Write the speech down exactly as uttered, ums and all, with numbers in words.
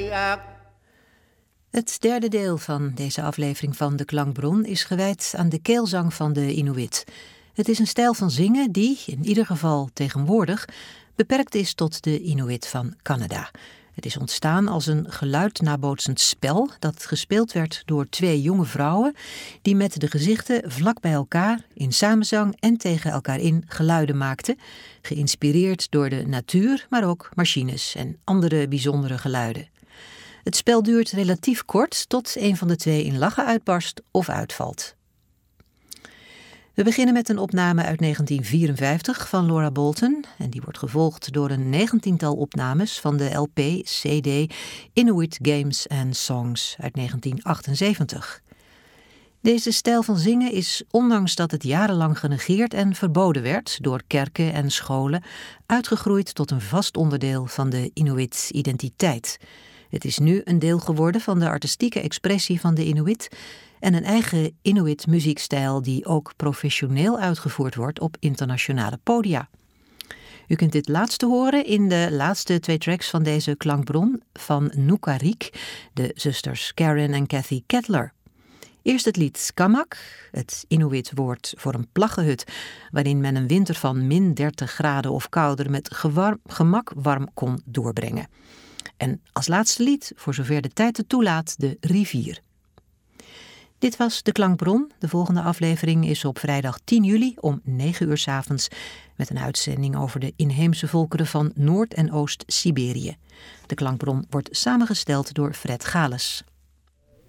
Het derde deel van deze aflevering van De Klankbron is gewijd aan de keelzang van de Inuit. Het is een stijl van zingen die, in ieder geval tegenwoordig, beperkt is tot de Inuit van Canada. Het is ontstaan als een geluidnabootsend spel dat gespeeld werd door twee jonge vrouwen die met de gezichten vlak bij elkaar in samenzang en tegen elkaar in geluiden maakten, geïnspireerd door de natuur, maar ook machines en andere bijzondere geluiden. Het spel duurt relatief kort tot een van de twee in lachen uitbarst of uitvalt. We beginnen met een opname uit negentien vierenvijftig van Laura Bolton en die wordt gevolgd door een negentiental opnames van de L P C D Inuit Games and Songs uit negentien achtenzeventig. Deze stijl van zingen is, ondanks dat het jarenlang genegeerd en verboden werd door kerken en scholen, uitgegroeid tot een vast onderdeel van de Inuit-identiteit. Het is nu een deel geworden van de artistieke expressie van de Inuit en een eigen Inuit-muziekstijl die ook professioneel uitgevoerd wordt op internationale podia. U kunt dit laatste horen in de laatste twee tracks van deze klankbron van Nukarik, de zusters Karen en Kathy Kettler. Eerst het lied Kamak, het Inuit-woord voor een plaggenhut, waarin men een winter van min dertig graden of kouder met gewar- gemak warm kon doorbrengen. En als laatste lied, voor zover de tijd het toelaat, de rivier. Dit was De Klankbron. De volgende aflevering is op vrijdag tien juli om negen uur 's avonds met een uitzending over de inheemse volkeren van Noord- en Oost-Siberië. De Klankbron wordt samengesteld door Fred Gales.